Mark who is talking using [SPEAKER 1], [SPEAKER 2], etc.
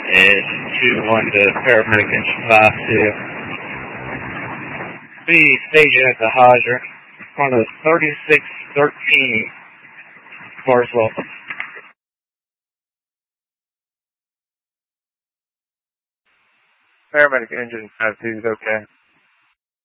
[SPEAKER 1] is 2-1 to paramedic engine 5-2. Be staging at the hydrant in front of 3613 Marsville.
[SPEAKER 2] Paramedic engine 5-2 is okay.